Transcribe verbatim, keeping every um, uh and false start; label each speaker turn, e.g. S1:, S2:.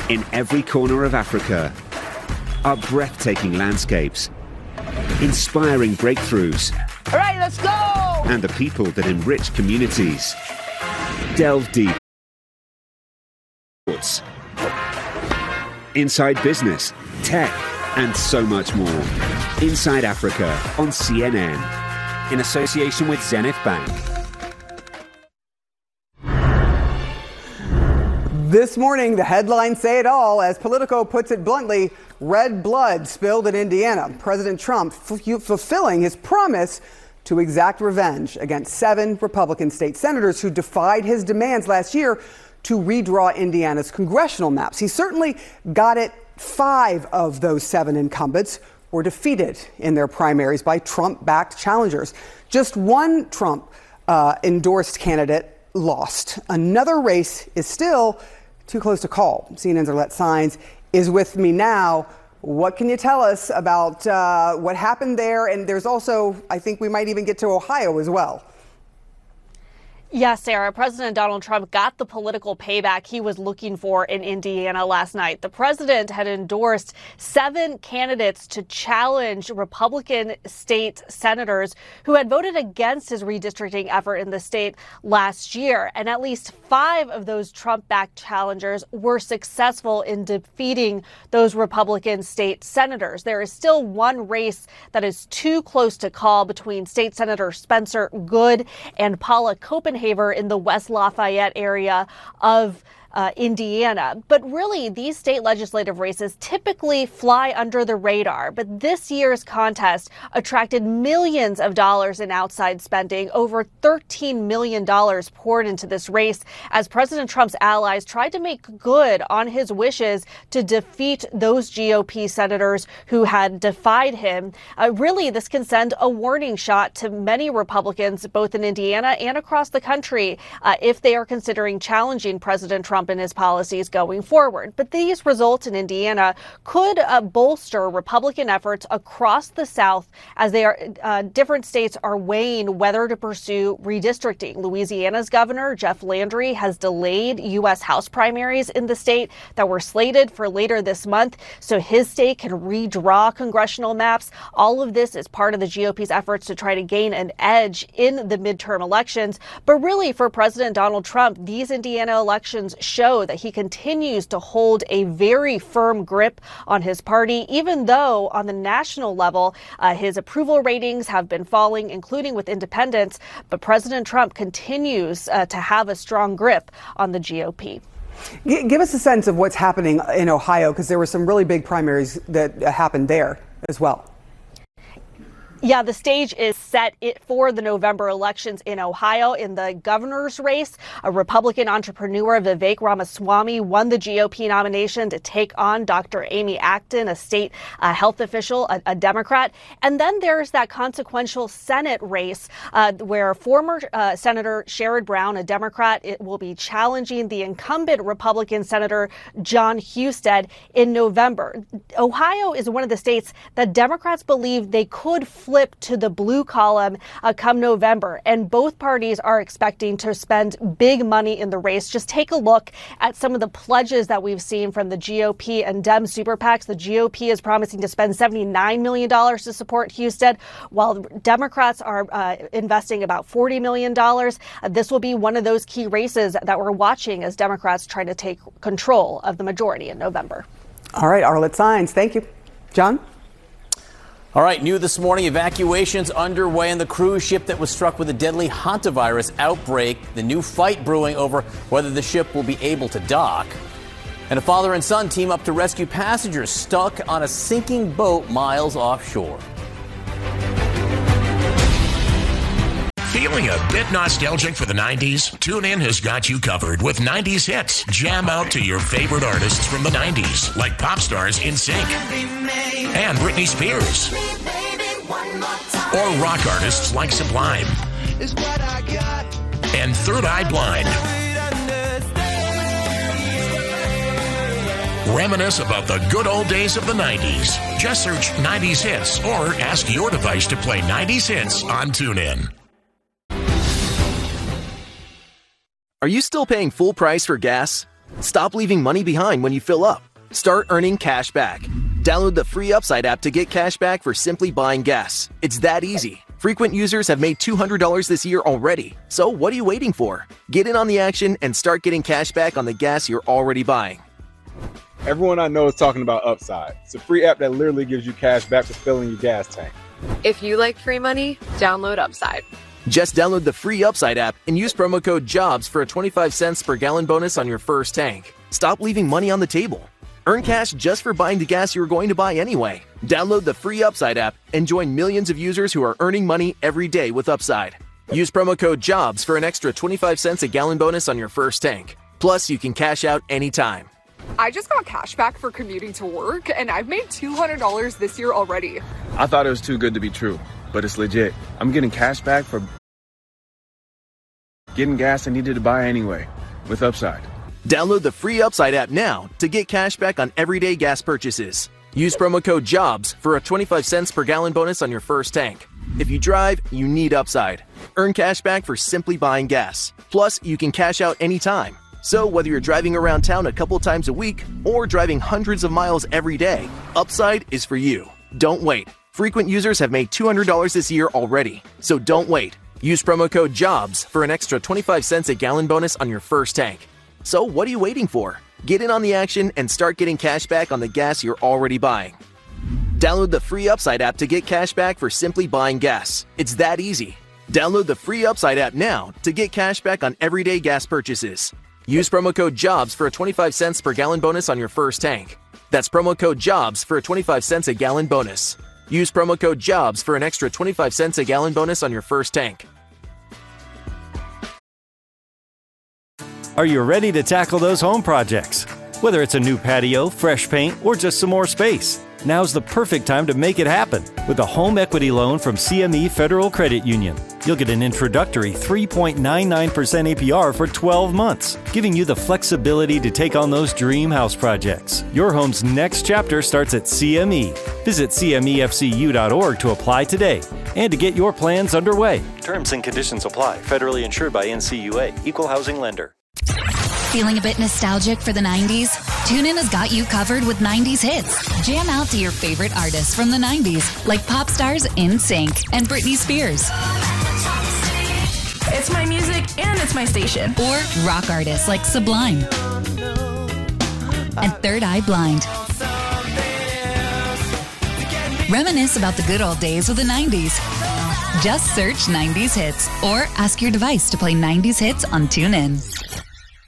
S1: In every corner of Africa are breathtaking landscapes, inspiring breakthroughs,
S2: all right, let's go!
S1: And the people that enrich communities. Delve deep. Inside business, tech, and so much more. Inside Africa on C N N, in association with Zenith Bank.
S3: This morning, the headlines say it all. As Politico puts it bluntly, red blood spilled in Indiana. President Trump f- fulfilling his promise to exact revenge against seven Republican state senators who defied his demands last year to redraw Indiana's congressional maps. He certainly got it. Five of those seven incumbents were defeated in their primaries by Trump-backed challengers. Just one Trump-endorsed uh, candidate lost. Another race is still too close to call. C N N's Arlette Saenz is with me now. What can you tell us about uh, what happened there? And there's also, I think we might even get to Ohio as well.
S4: Yes, Sarah, President Donald Trump got the political payback he was looking for in Indiana last night. The president had endorsed seven candidates to challenge Republican state senators who had voted against his redistricting effort in the state last year. And at least five of those Trump-backed challengers were successful in defeating those Republican state senators. There is still one race that is too close to call between State Senator Spencer Good and Paula Copenhagen in the West Lafayette area of Uh, Indiana. But really, these state legislative races typically fly under the radar. But this year's contest attracted millions of dollars in outside spending. Over thirteen million dollars poured into this race as President Trump's allies tried to make good on his wishes to defeat those G O P senators who had defied him. Uh, really, this can send a warning shot to many Republicans, both in Indiana and across the country, uh, if they are considering challenging President Trump and his policies going forward. But these results in Indiana could uh, bolster Republican efforts across the South as they are uh, different states are weighing whether to pursue redistricting. Louisiana's governor, Jeff Landry, has delayed U S House primaries in the state that were slated for later this month so his state can redraw congressional maps. All of this is part of the G O P's efforts to try to gain an edge in the midterm elections. But really, for President Donald Trump, these Indiana elections show that he continues to hold a very firm grip on his party, even though on the national level, uh, his approval ratings have been falling, including with independents. But President Trump continues uh, to have a strong grip on the G O P.
S3: Give us a sense of what's happening in Ohio, because there were some really big primaries that happened there as well.
S4: Yeah, the stage is set for the November elections in Ohio. In the governor's race, a Republican entrepreneur, Vivek Ramaswamy, won the G O P nomination to take on Doctor Amy Acton, a state uh, health official, a, a Democrat. And then there's that consequential Senate race uh, where former uh, Senator Sherrod Brown, a Democrat, it will be challenging the incumbent Republican Senator Jon Husted in November. Ohio is one of the states that Democrats believe they could flip to the blue column uh, come November. And both parties are expecting to spend big money in the race. Just take a look at some of the pledges that we've seen from the G O P and Dem super PACs. The G O P is promising to spend seventy-nine million dollars to support Husted, while Democrats are uh, investing about forty million dollars. Uh, this will be one of those key races that we're watching as Democrats try to take control of the majority in November.
S3: All right, Arlette Saenz, thank you. John?
S5: All right, new this morning, evacuations underway on the cruise ship that was struck with a deadly hantavirus outbreak. The new fight brewing over whether the ship will be able to dock. And a father and son team up to rescue passengers stuck on a sinking boat miles offshore.
S6: Feeling a bit nostalgic for the nineties? TuneIn has got you covered with nineties hits. Jam out to your favorite artists from the nineties, like pop stars NSYNC and Britney Spears, or rock artists like Sublime and Third Eye Blind. Reminisce about the good old days of the nineties. Just search nineties hits or ask your device to play nineties hits on TuneIn.
S7: Are you still paying full price for gas?
S2: Stop leaving money behind when you fill up. Start earning cash back. Download the free Upside app to get cash back for simply buying gas. It's that easy. Frequent users have made two hundred dollars this year already. So what are you waiting for? Get in on the action and start getting cash back on the gas you're already buying.
S7: Everyone I know is talking about Upside. It's a free app that literally gives you cash back for filling your gas tank.
S8: If you like free money, download Upside.
S2: Just download the free Upside app and use promo code JOBS for a twenty-five cents per gallon bonus on your first tank. Stop leaving money on the table. Earn cash just for buying the gas you were going to buy anyway. Download the free Upside app and join millions of users who are earning money every day with Upside. Use promo code JOBS for an extra twenty-five cents a gallon bonus on your first tank. Plus, you can cash out anytime.
S9: I just got cash back for commuting to work, and I've made two hundred dollars this year already.
S7: I thought it was too good to be true, but it's legit. I'm getting cash back for getting gas I needed to buy anyway with Upside.
S2: Download the free Upside app now to get cash back on everyday gas purchases. Use promo code JOBS for a twenty-five cents per gallon bonus on your first tank. If you drive, you need Upside. Earn cash back for simply buying gas. Plus, you can cash out anytime. So whether you're driving around town a couple times a week or driving hundreds of miles every day, Upside is for you. Don't wait. Frequent users have made two hundred dollars this year already. So don't wait. Use promo code JOBS for an extra twenty-five cents a gallon bonus on your first tank. So what are you waiting for? Get in on the action and start getting cash back on the gas you're already buying. Download the free Upside app to get cash back for simply buying gas. It's that easy. Download the free Upside app now to get cash back on everyday gas purchases. Use promo code JOBS for a twenty-five cents per gallon bonus on your first tank. That's promo code JOBS for a twenty-five cents a gallon bonus. Use promo code JOBS for an extra twenty-five cents a gallon bonus on your first tank.
S10: Are you ready to tackle those home projects? Whether it's a new patio, fresh paint, or just some more space, now's the perfect time to make it happen with a home equity loan from C M E Federal Credit Union. You'll get an introductory three point nine nine percent A P R for twelve months, giving you the flexibility to take on those dream house projects. Your home's next chapter starts at C M E. Visit C M E F C U dot org to apply today and to get your plans underway.
S11: Terms and conditions apply. Federally insured by N C U A. Equal housing lender.
S12: Feeling a bit nostalgic for the nineties? TuneIn has got you covered with nineties hits. Jam out to your favorite artists from the nineties, like pop stars N Sync and Britney Spears.
S13: It's my music and it's my station.
S12: Or rock artists like Sublime and Third Eye Blind. Reminisce about the good old days of the nineties. Just search nineties hits or ask your device to play nineties hits on TuneIn.